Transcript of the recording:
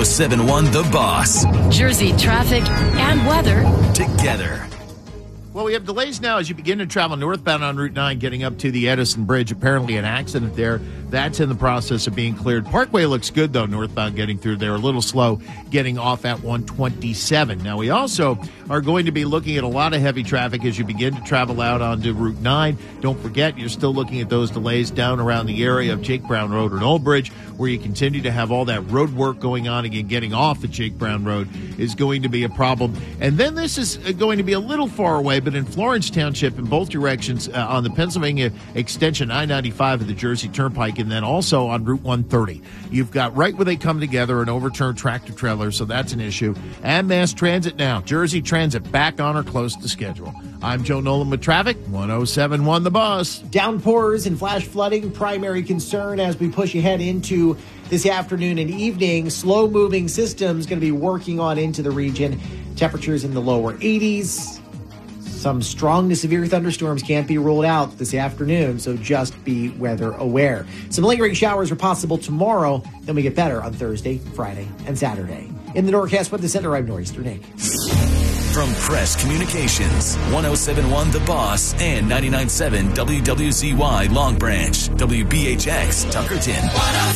1071 The Boss. Jersey traffic and weather Together. Well, we have delays now as you begin to travel northbound on Route 9, getting up to the Edison Bridge. Apparently an accident there. That's in the process of being cleared. Parkway looks good, though, northbound getting through there. A little slow getting off at 127. Now, we also are going to be looking at a lot of heavy traffic as you begin to travel out onto Route 9. Don't forget, you're still looking at those delays down around the area of Jake Brown Road and Old Bridge, where you continue to have all that road work going on. Again, getting off at Jake Brown Road is going to be a problem. And then this is going to be a little far away, but in Florence Township in both directions on the Pennsylvania extension, I-95 of the Jersey Turnpike, and then also on Route 130. You've got right where they come together an overturned tractor trailer, so that's an issue. And mass transit now. Jersey Transit back on or close to schedule. I'm Joe Nolan with traffic, 1071 The Boss. Downpours and flash flooding, primary concern as we push ahead into this afternoon and evening. Slow-moving systems going to be working on into the region. Temperatures in the lower 80s. Some strong to severe thunderstorms can't be ruled out this afternoon, so just be weather aware. Some lingering showers are possible tomorrow, then we get better on Thursday, Friday, and Saturday. In the Norcast Weather Center, I'm Nor'easter Nick. From Press Communications, 1071 The Boss and 99.7 WWZY Long Branch, WBHX Tuckerton.